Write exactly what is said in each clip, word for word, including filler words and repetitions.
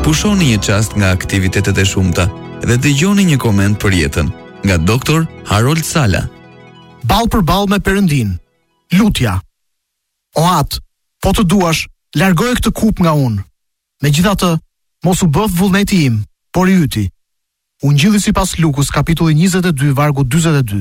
Pushoni një çast nga aktivitetet e shumta dhe dëgjoni një koment për jetën nga doktor Harold Sala. Ball për ball me Perëndin. Lutja. O At, po të duash, largoje këtë kup nga unë. Megjithatë, mos u bëf vullneti im, por i yti. Ungjilli sipas Lukës, kapitulli njëzet e dy, vargu dyzet e dy.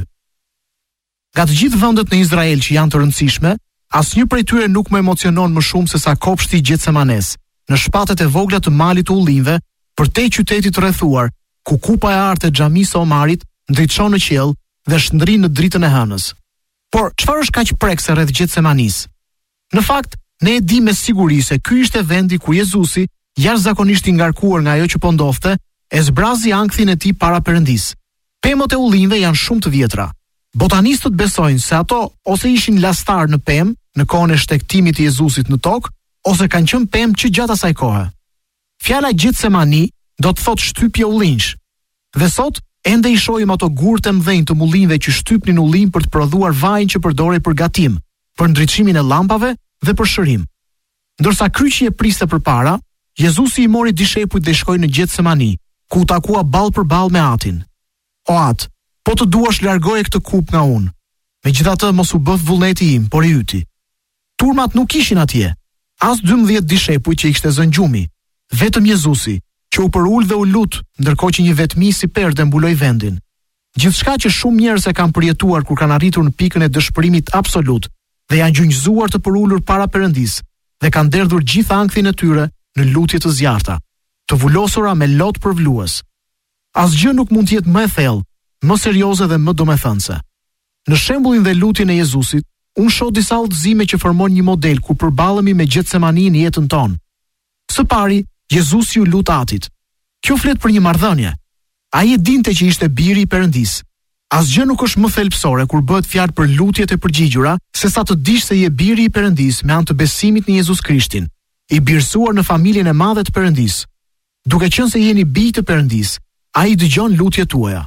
Nga të gjithë vendet në Izrael që janë të rëndësishme, asnjë prej tyre nuk më emocionon më shumë se sa kopshti i Getsemanes, në shpatet e vogla të malit të ullinjve, përtej qytetit të rrethuar, ku kupa e artë e xhamisë së Omarit ndriçon në qiell dhe shndrin në dritën e hënës. Por çfarë është kaq prekse rreth Getsemanis? Në fakt, ne e dim me siguri se ky ishte vendi ku Jezusi, jashtëzakonisht i ngarkuar nga ajo që po ndodhte, e zbrazi ankthin e tij para Perëndis. Pemët e ullinjve janë shumë të vjetra. Botanistët besojnë se ato ose ishin lastar në pemë në kohën e shtektimit të Jezusit në tokë, ose kanë qenë pemë që gjatë asaj kohe. Fjala Getsemani do të thotë shtypje ullinjsh. Dhe sot ende i shohim ato gurë të mëdhenj të mullinjve që shtypnin ullinj për të prodhuar vajin që përdorej për gatim, për ndriçimin e llampave dhe për shërim. Ndërsa kryqi e priste përpara, Jezusi i mori dishepujt dhe shkoi në Getsemani, ku u takua ball për ball me Atin. O At, po të duash largoje këtë kup nga unë. Megjithatë mos u bëf vullneti im, por i yti. Turmat nuk ishin atje, as dymbëdhjetë dishepujt që i kishte zënë gjumi, vetëm Jezusi, që u përul dhe u lut, ndërkohë që një vetmi si perde mbuloi vendin. Gjithçka që shumë njerëz e kanë përjetuar kur kanë arritur në pikën e dëshpërimit absolut dhe janë gjunjëzuar të përulur para Perëndis dhe kanë derdhur gjithë ankthin e tyre në lutje të zjarta, të vulosura me lot përvlues. Asgjë nuk mund të jetë më e thellë, më serioze dhe më domethënëse. Në shembullin dhe lutjen e Jezusit, unë shoh disa udhëzime që formojnë një model ku përballemi me Getsemanin në jetën tonë. Së pari, Jezusi u lut Atit. Kjo flet për një marrëdhënie. Ai e dinte që ishte biri i Perëndis. Asgjë nuk është më thelbësore kur bëhet fjalë për lutjet e përgjigjura, sesa të dish se je biri i Perëndis me anë të besimit në Jezus Krishtin, i birësuar në familjen e madhe të Perëndis. Duke qenë se jeni bij të Perëndis, ai dëgjon lutjet tuaja.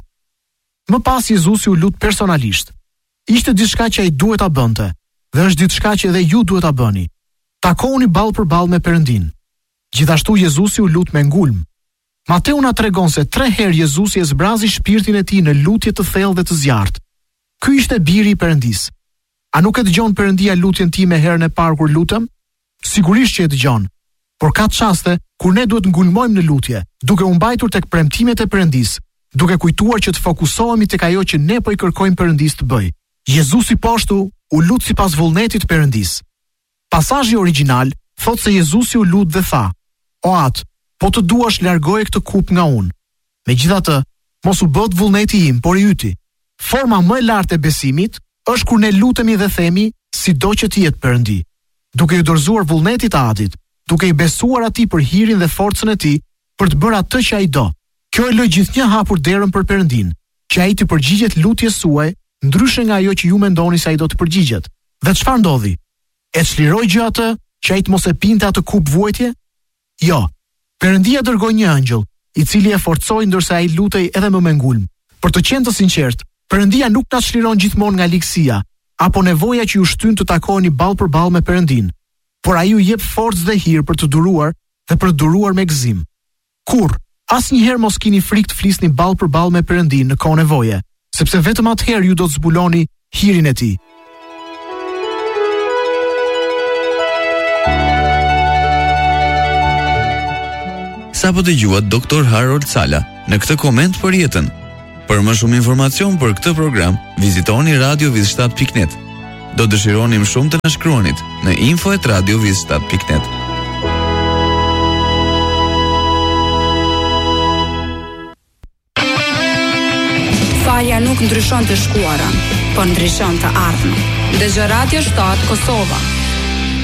Më pas Jezusi u lut personalisht. Ishte diçka që ai duhet ta bënte, dhe është diçka që edhe ju duhet ta bëni. Takohuni ball për ball me Perëndin. Gjithashtu Jezusi u lut me ngulm. Mateu na tregon se tre herë Jezusi e zbrazi shpirtin e tij në lutje të thellë dhe të zjarrt. Ky ishte biri i Perëndis. A nuk e dëgjon Perëndia lutjen time herën e parë kur lutem? Sigurisht që e dëgjon. Por ka çaste kur ne duhet ngulmojmë në lutje, duke u mbajtur tek premtimet e Perëndis, duke kujtuar që të fokusohemi tek ajo që ne po i kërkojmë Perëndis të bëjë. Jezusi po ashtu u lut sipas vullnetit të Perëndis. Pasazhi origjinal thotë se Jezusi u lut dhe tha: O At, po të duash largoje këtë kup nga unë. Megjithatë, mos u bët vullneti im, por i yti. Forma më e lartë e besimit është kur ne lutemi dhe themi sido që të jetë Perëndi, duke i dorëzuar vullnetit të Atit, duke i besuar atij për hirin dhe forcën e tij për të bërë atë që ai do. Kjo e lë gjithnjë hapur derën për Perëndin, që ai të përgjigjet lutjes suaj, ndryshe nga ajo që ju mendoni se ai do të përgjigjet. Dhe çfarë ndodhi? E çliroi gjë atë që ai të mos e pinte atë kup vuajtje? Jo. Perëndia dërgoi një angjëll, i cili e forcoi ndërsa ai lutej edhe më me ngulm. Për të qenë të sinqert, Perëndia nuk na çliron gjithmonë nga likësia apo nevoja që ju shtyn të takoheni ball për ball me Perëndin, por ai ju jep forcë dhe hir për të duruar dhe për të duruar me gëzim. Kurr, asnjëherë mos keni frikë të flisni ball për ball me Perëndin në kohë nevoje, sepse vetëm atëherë ju do të zbuloni hirin e tij. Sa po dëgjuat doktor Harold Sala në këtë koment për jetën. Për më shumë informacion për këtë program, vizitoni radio viz shtat pikë net. Do dëshironim shumë të na shkruanit në info at radio viz shtat pikë net. Falja nuk ndryshon të shkuarën, por ndryshon të ardhmen. Dëgjoj Radio shtat Kosova.